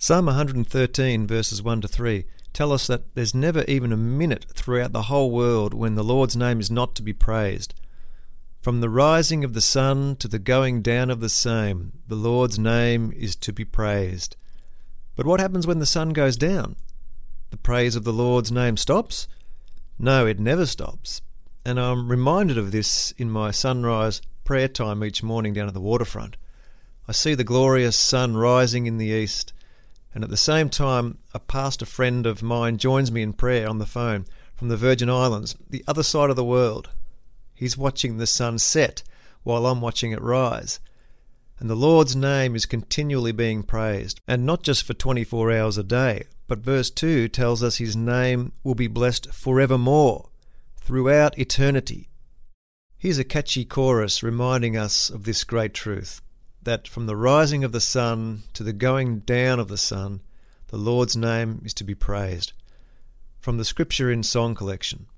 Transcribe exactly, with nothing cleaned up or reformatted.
Psalm one hundred thirteen verses one to three tell us that there's never even a minute throughout the whole world when the Lord's name is not to be praised. From the rising of the sun to the going down of the same, the Lord's name is to be praised. But what happens when the sun goes down? The praise of the Lord's name stops? No, it never stops. And I'm reminded of this in my sunrise prayer time each morning down at the waterfront. I see the glorious sun rising in the east, and at the same time a pastor friend of mine joins me in prayer on the phone from the Virgin Islands, the other side of the world. He's watching the sun set while I'm watching it rise. And the Lord's name is continually being praised, and not just for twenty-four hours a day, but verse two tells us his name will be blessed forevermore, throughout eternity. Here's a catchy chorus reminding us of this great truth, that from the rising of the sun to the going down of the sun, the Lord's name is to be praised. From the Scripture in Song Collection.